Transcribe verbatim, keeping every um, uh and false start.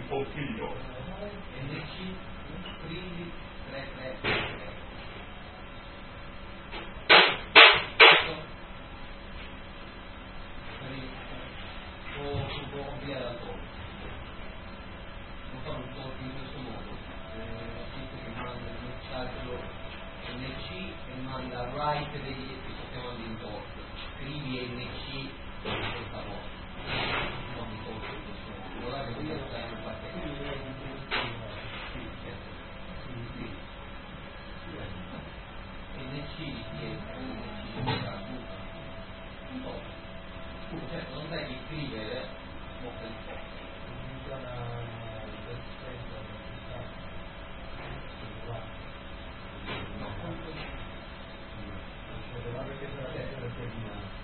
pochino. N C quindi tre tre tre. O si può via da solo. Non so, un po' in questo modo. Eh, scritto che manda il messaggio N C e manda write degli che sto chiamando in torto. Scrivi N C questa volta. Non mi torto in questo modo. Guardate come sta in parte. N C di pietra, N C di pietra, un po'. Certo, non devi scrivere molto in po'. No,